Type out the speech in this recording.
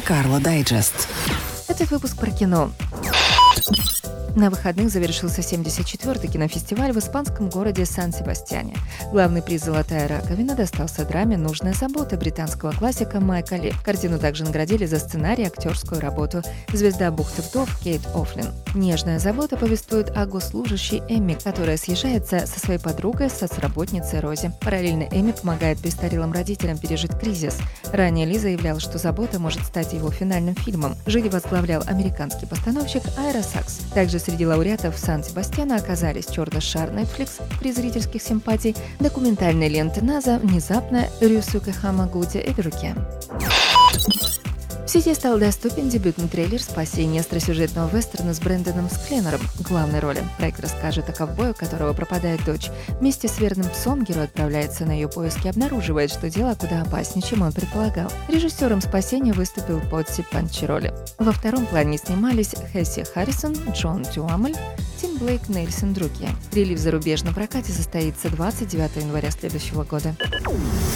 Монте-Карло Дайджест. Этот выпуск про кино. На выходных завершился 74-й кинофестиваль в испанском городе Сан-Себастьяне. Главный приз «Золотая раковина» достался драме «Нужная забота» британского классика Майка Ли. Картину также наградили за сценарий и актерскую работу. Звезда «Бухты вдов» Кейт Оффлин. «Нежная забота» повествует о госслужащей Эмми, которая съезжается со своей подругой, соцработницей Рози. Параллельно Эмми помогает престарелым родителям пережить кризис. Ранее Ли заявлял, что «Забота» может стать его финальным фильмом. Жюри возглавлял американский постановщик Айра Сакс. Также среди лауреатов Сан-Себастьяна оказались «Черный шар» Netflix при зрительских симпатий, документальные ленты НАЗа «Внезапно», «Рюсуке Хамагути» и другие. В сети стал доступен дебютный трейлер «Спасение» остросюжетного вестерна с Брэндоном Скленером в главной роли. Проект расскажет о ковбое, у которого пропадает дочь. Вместе с верным псом герой отправляется на ее поиски и обнаруживает, что дело куда опаснее, чем он предполагал. Режиссером «Спасения» выступил Подси Панчеролли. Во втором плане снимались Хесси Харрисон, Джон Дюамель, Тим Блейк, Нельсон и другие. Релиз в зарубежном прокате состоится 29 января следующего года.